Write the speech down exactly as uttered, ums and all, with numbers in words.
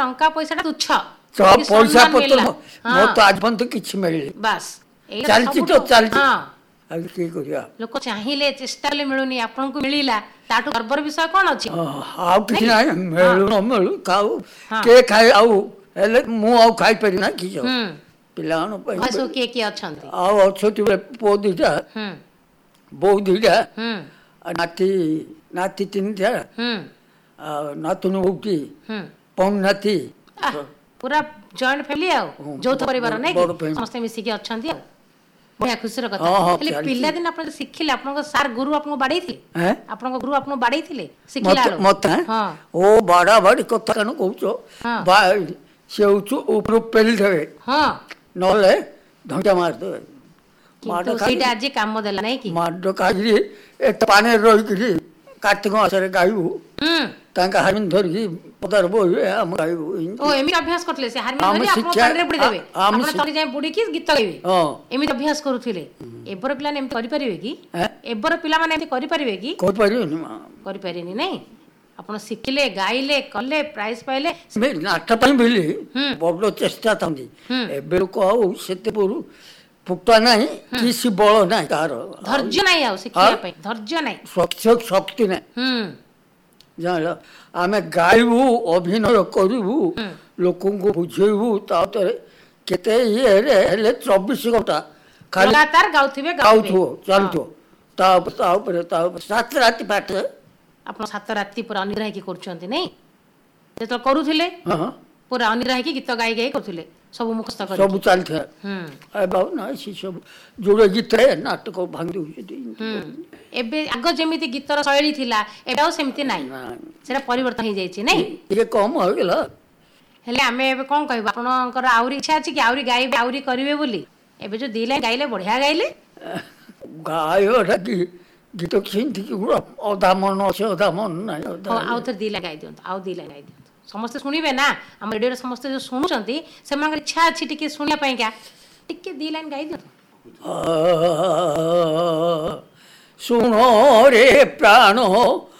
टंका पैसा तुच्छ पैसा पत्र मो तो आज पर्यंत किछि मिलले बस चलछि तो चलछि अब की करिया लोक चाहिले चेष्टा ले मिलुनी आपन को मिलिला ताटू गर्वर विषय कोन अछि आ किछि ना मिलु न मिलु खाऊ के खाइ आउ हेले मु आउ खाइ परि ना कि जो पिलानो पइ बसो के के अछंती आउ छोटी पो दिटा हम बहु दिटा हम नाती नाती तीन था हम आ नातुन उठी हम पौन नाती पूरा जॉइंट फैमिली आ जौथ परिवार नै समस्त मिसी के अछंती आ बढ़िया खुशी कथा हेले पिल्ला दिन आपन सिखिले आपन सार गुरु आपन बाडै थिले आपन गुरु आपन बाडै थिले सिखिला मत हां ओ बाडा बाडी कथा कन कहउछो बा सेउछु ऊपर पेल देबे हां नले ढंटा मार दे माडो सीटा आज काम देला नै कि माडो काजी ए पानी रोई कि कार्तिक मासरे गायु हम तांका हारमिन धरकी पदार बोए हम गायु ओ एमी अभ्यास करथले से हारमिन धरि आपन पानी बुडी देबे आपन तली जाय बुडी कि गीत गाइबे हां एमी अभ्यास करूथिले एबर पिला ने करि परिबे कि एबर पिला माने करि परिबे कि करि परिबे करि परिनी नै आपण सिखिले गाइले कले प्राइज पाइले मे नाटक पई बिली बडो चेष्टा थांदी एबे को सेते पुरु फुक्ता नाही किसी बळ नाही कार धैर्य नाही आ सिखिया पई धैर्य नाही शक्ति शक्ति नाही हम जान आमे गाइबू अभिनय करू लोकन को बुझेबू तातरे केते ये रे चौबीस घंटा खाली लगातार गाउथिबे गाउथो चलतो ता ता ऊपर ता सात राती पाठ आपण सात राती पूरा अनिद्रा की करछंती नै ते तो करूथिले हां पूरा अनिद्रा की गीत गाई गाई करथिले सब मुखस्थ कर सब चलथे हम ए बाबू ना सी सब जोड़े गीत रे नाटक भांग दउछती हम एबे आगो जेमिति गीतर शैली थिला एबे सेमति नाही सेरा परिवर्तन हो जाईछि नै ये कम हो गेला हेले हमें एबे कोन कहबा आपनकर आउरी इच्छा अछि कि आउरी गाइबे आउरी करिवे बोली एबे जो दिले गाइले बढ़िया गाइले गायो रकी गीत किंति कि ओदा मन अछि ओदा मन नाही ओदा आउ त दिले गाइ दियंत आउ दिले गाइ दियंत समस्त सुनिबे ना हम रेडियो समस्त जो सुनुचंती से मांगर इच्छा अछि टिके सुनिया पई क्या टिके दी लाइन गाइ दियंत सुनो रे प्राण